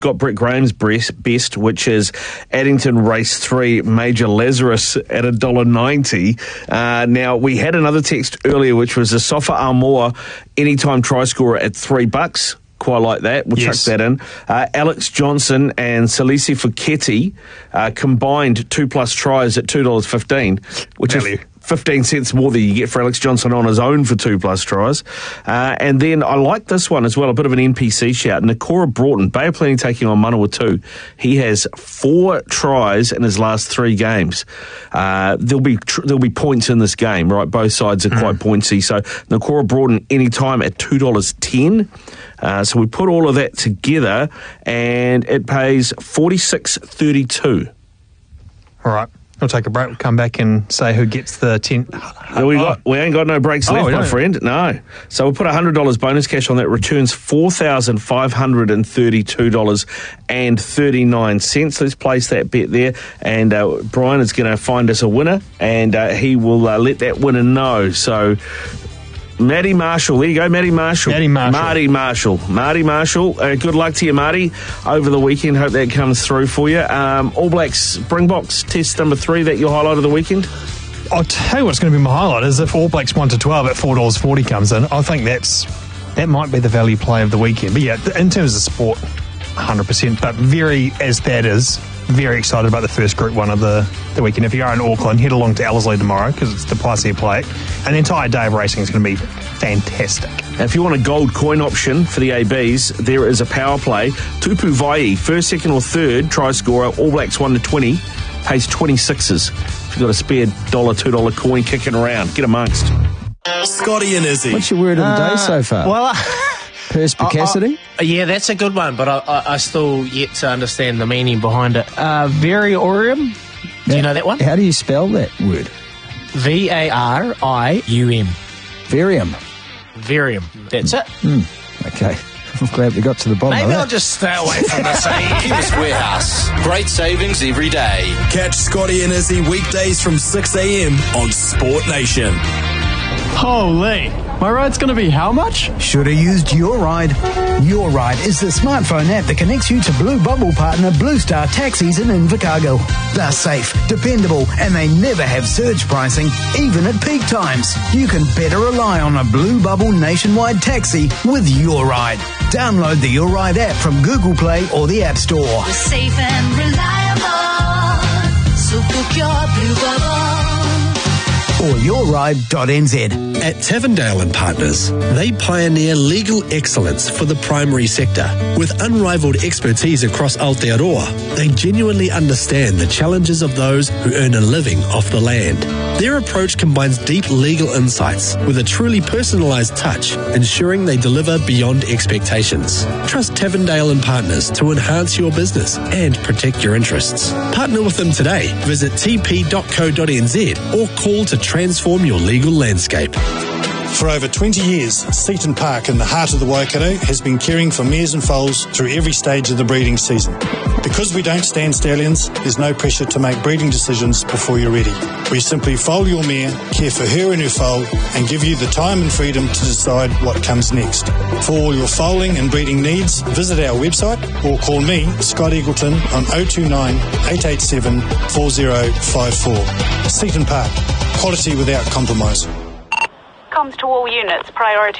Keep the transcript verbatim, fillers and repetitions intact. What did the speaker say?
got Brett Graham's best, which is Addington Race three Major Lazarus at one dollar ninety. Uh, now, we had another text earlier, which was a Sofa Armour anytime try scorer at three bucks. Quite like that. We'll yes. chuck that in. Uh, Alex Johnson and Salisi Fuketi uh, combined two-plus tries at two dollars fifteen, which Value. is fifteen cents more than you get for Alex Johnson on his own for two-plus tries. Uh, and then I like this one as well, a bit of an N P C shout. Nakora Broughton, Bay of Plenty taking on Manawatu. He has four tries in his last three games. Uh, there'll be tr- there'll be points in this game, right? Both sides are mm. quite pointsy. So Nakora Broughton anytime at two dollars ten. Uh, so we put all of that together, and it pays forty-six thirty-two. All right. We'll take a break. We'll come back and say who gets the ten. No, we got we ain't got no breaks oh, left, my friend. No. So we'll put one hundred dollars bonus cash on that. Returns four thousand five hundred thirty-two dollars and thirty-nine cents. Let's place that bet there. And uh, Brian is going to find us a winner, and uh, he will uh, let that winner know. So Matty Marshall. There you go, Matty Marshall. Matty Marshall. Marty Marshall. Marty Marshall. Uh, good luck to you, Marty, over the weekend. Hope that comes through for you. Um, All Blacks Springboks test number three, that your highlight of the weekend? I'll tell you what's going to be my highlight is if All Blacks one to twelve at four dollars forty comes in. I think that's that might be the value play of the weekend. But yeah, in terms of sport, one hundred percent. But very, as that is, very excited about the first Group one of the, the weekend. If you are in Auckland, head along to Ellerslie tomorrow because it's the Paisea Plate. And the entire day of racing is going to be fantastic. Now, if you want a gold coin option for the A Bs, there is a power play. Tupu Vai, first, second or third try scorer, All Blacks one to twenty, pays twenty-sixes. If you've got a spare one dollar, two dollar coin kicking around, get amongst. Scotty and Izzy. What's your word of the day Uh, so far? Well, uh, Perspicacity? I, I, yeah, that's a good one, but I, I, I still yet to understand the meaning behind it. Uh, Variorium. Do you know that one? How do you spell that word? V A R I U M. Varium. Varium. That's it. Hmm. Okay. I'm glad we got to the bottom Maybe of that. I'll just stay away from this. Chemist Warehouse. Great savings every day. Catch Scotty and Izzy weekdays from six a.m. on Sport Nation. Holy, my ride's going to be how much? Should have used Your Ride. Your Ride is the smartphone app that connects you to Blue Bubble partner Blue Star Taxis in Invercargill. They're safe, dependable, and they never have surge pricing, even at peak times. You can better rely on a Blue Bubble nationwide taxi with Your Ride. Download the Your Ride app from Google Play or the App Store. We're safe and reliable, so book your Blue Bubble. Or your ride dot n z. At Tavendale and Partners, they pioneer legal excellence for the primary sector. With unrivaled expertise across Aotearoa, they genuinely understand the challenges of those who earn a living off the land. Their approach combines deep legal insights with a truly personalised touch, ensuring they deliver beyond expectations. Trust Tavendale and Partners to enhance your business and protect your interests. Partner with them today. Visit t p dot co dot n z or call to transform your legal landscape. For over twenty years, Seaton Park in the heart of the Waikato has been caring for mares and foals through every stage of the breeding season. Because we don't stand stallions, there's no pressure to make breeding decisions before you're ready. We simply foal your mare, care for her and her foal, and give you the time and freedom to decide what comes next. For all your foaling and breeding needs, visit our website or call me, Scott Eagleton, on oh two nine, eight eight seven, four oh five four. Seaton Park. Quality without compromise. Comms to all units. Priority